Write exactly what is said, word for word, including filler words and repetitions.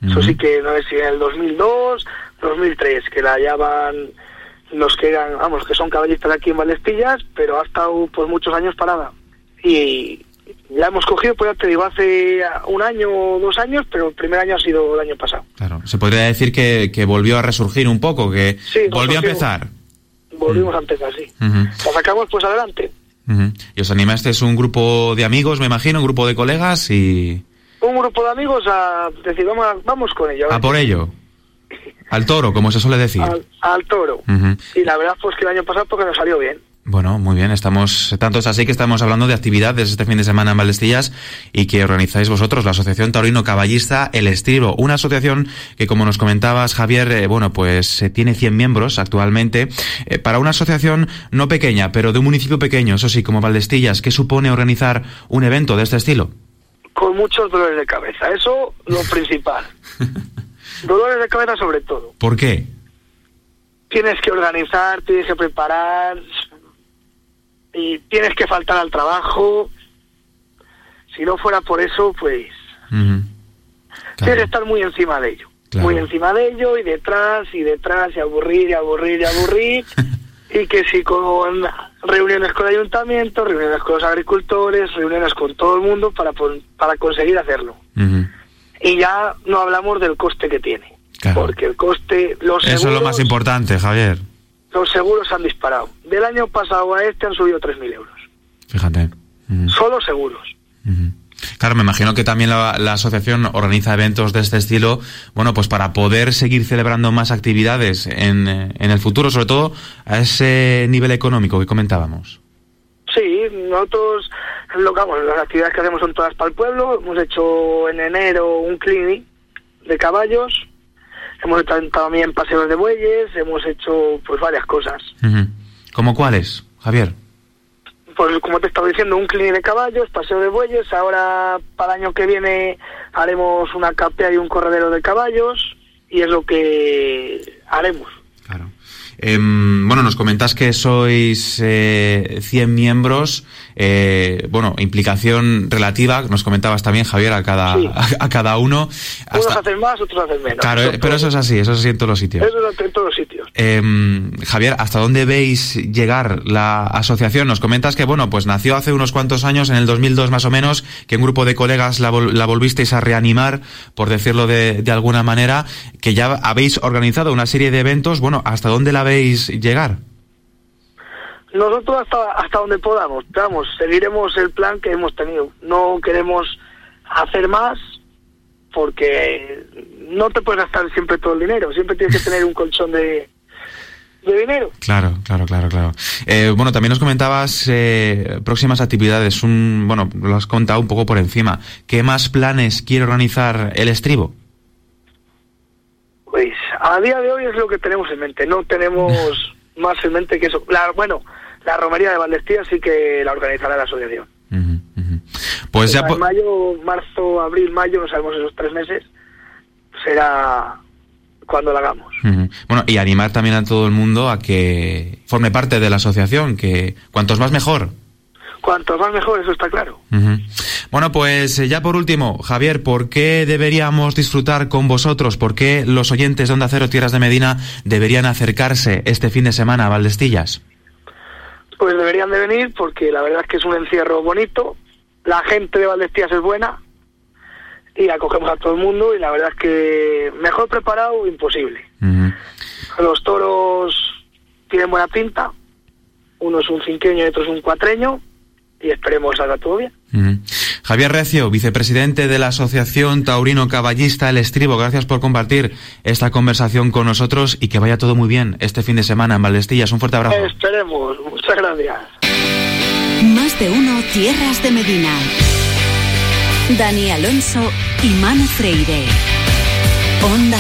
Uh-huh. Eso sí que no es si en el dos mil dos, dos mil tres, que la llaman los que eran, vamos, que son caballistas aquí en Valdestillas, pero ha estado pues muchos años parada. Y la hemos cogido, pues ya te digo, hace un año o dos años, pero el primer año ha sido el año pasado. Claro, se podría decir que, que volvió a resurgir un poco, que sí, volvió a empezar. Volvimos uh-huh. a empezar, sí. Uh-huh. La sacamos pues adelante. Uh-huh. Y os animasteis un grupo de amigos, me imagino, un grupo de colegas y... Un grupo de amigos a decir, vamos, vamos con ello. A, a por ello. Al toro, como se suele decir. Al, al toro. Uh-huh. Y la verdad pues que el año pasado porque nos salió bien. Bueno, muy bien, estamos, tanto es así que estamos hablando de actividades este fin de semana en Valdestillas y que organizáis vosotros, la Asociación Taurino Caballista El Estribo, una asociación que, como nos comentabas, Javier, eh, bueno, pues eh, tiene cien miembros actualmente, eh, para una asociación no pequeña, pero de un municipio pequeño, eso sí, como Valdestillas. ¿Qué supone organizar un evento de este estilo? Con muchos dolores de cabeza, eso lo principal. Dolores de cabeza sobre todo. ¿Por qué? Tienes que organizar, tienes que preparar... y tienes que faltar al trabajo. Si no fuera por eso, pues uh-huh. claro. Tienes que estar muy encima de ello, claro. muy encima de ello y detrás y detrás y aburrir y aburrir y aburrir y que si con reuniones con el ayuntamiento, reuniones con los agricultores, reuniones con todo el mundo para para conseguir hacerlo. Uh-huh. Y ya no hablamos del coste que tiene, claro. porque el coste, los seguros, eso es lo más importante, Javier. Los seguros han disparado. Del año pasado a este han subido tres mil euros. Fíjate. Uh-huh. Solo seguros. Uh-huh. Claro, me imagino que también la, la asociación organiza eventos de este estilo, bueno, pues para poder seguir celebrando más actividades en, en el futuro, sobre todo a ese nivel económico que comentábamos. Sí, nosotros, lo que vamos, las actividades que hacemos son todas para el pueblo. Hemos hecho en enero un clinic de caballos. Hemos hecho también paseos de bueyes, hemos hecho pues varias cosas. Uh-huh. ¿Cómo cuáles, Javier? Pues como te estaba diciendo, un clinic de caballos, paseo de bueyes. Ahora para el año que viene haremos una capea y un corredero de caballos y es lo que haremos. Claro. Eh, bueno, nos comentas que sois eh, cien miembros, eh, bueno, implicación relativa, nos comentabas también, Javier, a cada sí. a, a cada uno. Hasta... Unos hacen más, otros hacen menos. Claro, eso pero todo. Eso es así, eso es así en todos los sitios. Eso es en todos los sitios. Eh, Javier, ¿hasta dónde veis llegar la asociación? Nos comentas que, bueno, pues nació hace unos cuantos años, en el dos mil dos más o menos, que un grupo de colegas la, vol- la volvisteis a reanimar, por decirlo de, de alguna manera, que ya habéis organizado una serie de eventos. Bueno, ¿hasta dónde la veis llegar? Nosotros hasta hasta donde podamos, vamos, seguiremos el plan que hemos tenido. No queremos hacer más porque no te puedes gastar siempre todo el dinero, siempre tienes que tener un colchón de, de dinero. Claro, claro, claro, claro. Eh, bueno, también nos comentabas eh, próximas actividades, un bueno, lo has contado un poco por encima. ¿Qué más planes quiere organizar el Estribo? Pues a día de hoy es lo que tenemos en mente, no tenemos más en mente que eso. La, bueno, la romería de Valdestillas sí que la organizará la asociación. Uh-huh, uh-huh. Pues ya en po- mayo, marzo, abril, mayo, no sabemos esos tres meses, será cuando la hagamos. Uh-huh. Bueno, y animar también a todo el mundo a que forme parte de la asociación, que cuantos más mejor. Cuantos más mejor, eso está claro. Uh-huh. Bueno, pues ya por último, Javier, ¿por qué deberíamos disfrutar con vosotros? ¿Por qué los oyentes de Onda Cero Tierras de Medina deberían acercarse este fin de semana a Valdestillas? Pues deberían de venir porque la verdad es que es un encierro bonito, la gente de Valdestillas es buena y acogemos a todo el mundo y la verdad es que mejor preparado imposible. Uh-huh. Los toros tienen buena pinta, uno es un cinqueño y otro es un cuatreño y esperemos salga todo bien. Uh-huh. Javier Recio, vicepresidente de la Asociación Taurino Caballista El Estribo, gracias por compartir esta conversación con nosotros y que vaya todo muy bien este fin de semana en Valdestillas. Un fuerte abrazo. Esperemos, muchas gracias. Más de uno Tierras de Medina. Dani Alonso y Manu Freire. Onda